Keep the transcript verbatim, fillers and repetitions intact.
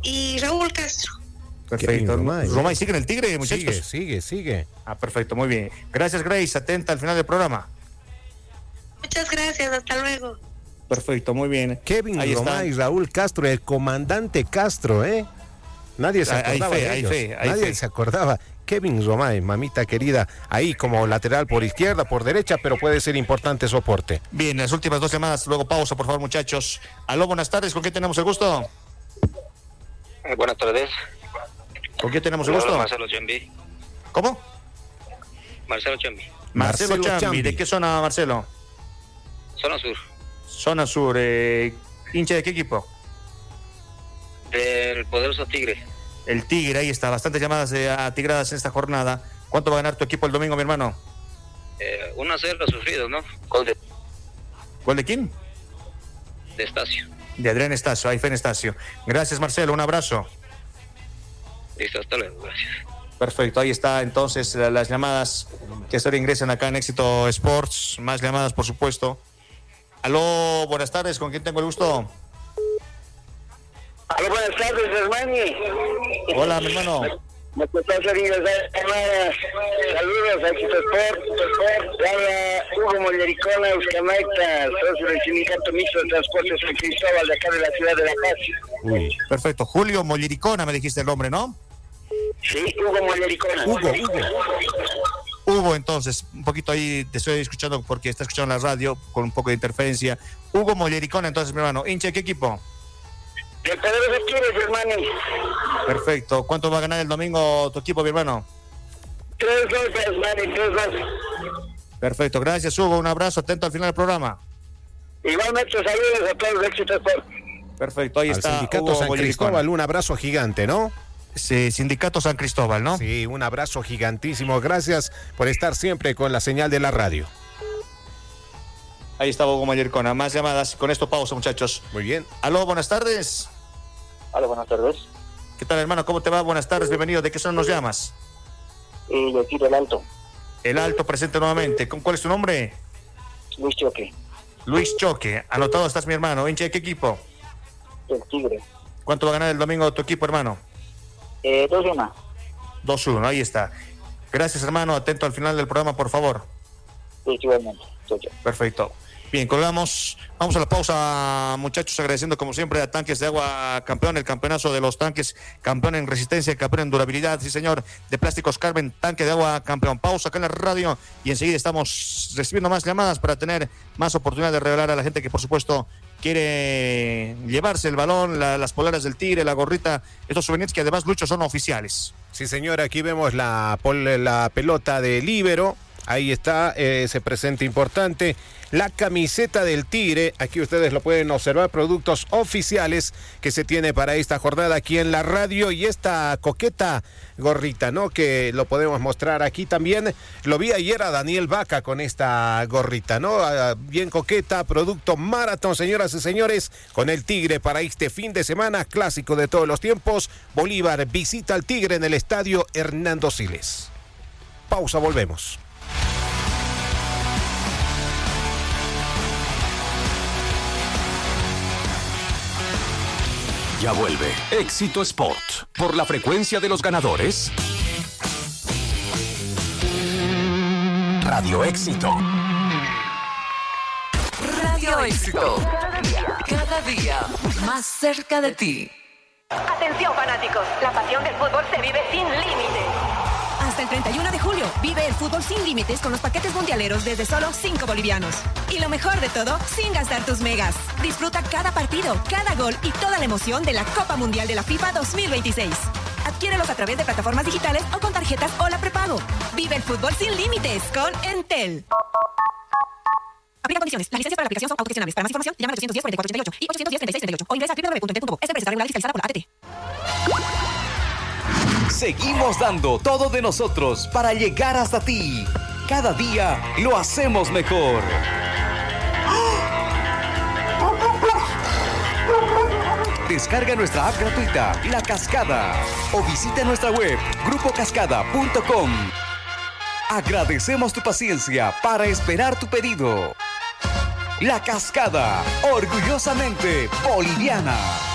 y Raúl Castro. Perfecto. Romay, Romay, ¿sigue en el Tigre, muchachos? Sigue, sigue, sigue. Ah, perfecto, muy bien. Gracias, Grace. Atenta al final del programa. Muchas gracias, hasta luego. Perfecto, muy bien. Kevin Ahí Romay, está. Raúl Castro, el comandante Castro, ¿eh? Nadie se acordaba hay fe, de hay ellos. Fe, hay Nadie fe. se acordaba. Kevin Romay, mamita querida, ahí como lateral por izquierda, por derecha, pero puede ser importante soporte. Bien, las últimas dos llamadas, luego pausa, por favor, muchachos. Aló, buenas tardes, ¿con quién tenemos el gusto? Eh, buenas tardes. ¿Con quién tenemos el gusto? Marcelo Chambi. ¿Cómo? Marcelo Chambi. Marcelo, Marcelo Chambi. Chambi. ¿De qué zona, Marcelo? Zona Sur. Zona Sur. Eh, ¿Hincha de qué equipo? Del poderoso Tigre. El Tigre, ahí está. Bastantes llamadas eh, atigradas en esta jornada. ¿Cuánto va a ganar tu equipo el domingo, mi hermano? Eh, uno a cero sufrido, ¿no? Gol de... ¿Gol de quién? De Estacio. De Adrián Estacio. Ahí fue en Estacio. Gracias, Marcelo. Un abrazo. Listo, hasta luego. Gracias. Perfecto, ahí está entonces las llamadas que hasta ahora ingresan acá en Éxito Sports. Más llamadas, por supuesto. Aló, buenas tardes, ¿con quién tengo el gusto? Aló, buenas tardes, hermano. Hola, mi hermano. Me puedo hacer ingresar llamadas. Saludos a Éxito Sports. Le habla Hugo Mollericona, Euskamaitas, socio del Sindicato Mixto de Transportes San Cristóbal, de acá de la ciudad de La Paz. Uy, perfecto. Julio Mollericona, me dijiste el nombre, ¿no? Sí, Hugo Mollericona. Hugo, Hugo. Hugo, entonces, un poquito ahí te estoy escuchando porque está escuchando la radio con un poco de interferencia. Hugo Mollericona, entonces, mi hermano. ¿Hincha de qué equipo? De Poderoso Tigres, hermano. Perfecto. ¿Cuánto va a ganar el domingo tu equipo, mi hermano? tres dos, hermano, tres dos. Perfecto. Gracias, Hugo. Un abrazo. Atento al final del programa. Igualmente, saludos a todos de Éxito Sport. Perfecto. Ahí Al está. Sindicato Hugo San Mollericona. Cristóbal, un abrazo gigante, ¿no? Sí, Sindicato San Cristóbal, ¿no? Sí, un abrazo gigantísimo. Gracias por estar siempre con la señal de la radio. Ahí está Hugo Mollericona. Más llamadas. Con esto pausa, muchachos. Muy bien. Aló, buenas tardes. Aló, buenas tardes. ¿Qué tal, hermano? ¿Cómo te va? Buenas tardes, bienvenido. ¿De qué zona nos llamas? Y de aquí del Alto. El Alto, presente nuevamente. ¿Cuál es tu nombre? Luis Choque. Luis Choque. Anotado estás, mi hermano. ¿Hincha de qué equipo? El Tigre. ¿Cuánto va a ganar el domingo tu equipo, hermano? Eh, dos uno. dos uno, ahí está. Gracias, hermano. Atento al final del programa, por favor. Sí, igualmente. Chau, chau. Perfecto. Bien, colgamos. Vamos a la pausa, muchachos, agradeciendo como siempre a Tanques de Agua Campeón, el campeonazo de los tanques, campeón en resistencia, campeón en durabilidad, sí señor, de Plásticos Carmen, Tanque de Agua Campeón. Pausa acá en la radio y enseguida estamos recibiendo más llamadas para tener más oportunidad de revelar a la gente que por supuesto quiere llevarse el balón, la, las poleras del Tigre, la gorrita, estos souvenirs que además, Lucho, son oficiales. Sí señor, aquí vemos la, la pelota de líbero. Ahí está eh, ese presente importante. La camiseta del Tigre, aquí ustedes lo pueden observar, productos oficiales que se tiene para esta jornada aquí en la radio y esta coqueta gorrita, ¿no? Que lo podemos mostrar aquí también. Lo vi ayer a Daniel Vaca con esta gorrita, ¿no? Ah, bien coqueta, producto Marathon, señoras y señores, con el Tigre para este fin de semana, clásico de todos los tiempos. Bolívar visita al Tigre en el estadio Hernando Siles. Pausa, volvemos. Ya vuelve Éxito Sport por la frecuencia de los ganadores. Radio Éxito. Radio Éxito. Cada día más cerca de ti. Atención, fanáticos, la pasión del fútbol se vive sin límites. Hasta el treinta y uno de julio, vive el fútbol sin límites con los paquetes mundialeros desde solo cinco bolivianos. Y lo mejor de todo, sin gastar tus megas. Disfruta cada partido, cada gol y toda la emoción de la Copa Mundial de la FIFA dos mil veintiséis. Adquiérelos a través de plataformas digitales o con tarjetas Hola Prepago. Vive el fútbol sin límites con Entel. Aplica condiciones. Las licencias para la aplicación son autogestionables. Para más información, llama al ochocientos diez, cuarenta y cuatro ochenta y ocho y ochocientos diez, treinta y seis treinta y ocho o ingresa a doble u doble u doble u punto entel punto com. Esta empresa está regulada y fiscalizada por la A T T. Seguimos dando todo de nosotros para llegar hasta ti. Cada día lo hacemos mejor. Descarga nuestra app gratuita, La Cascada, o visita nuestra web, grupo cascada punto com. Agradecemos tu paciencia para esperar tu pedido. La Cascada, orgullosamente boliviana.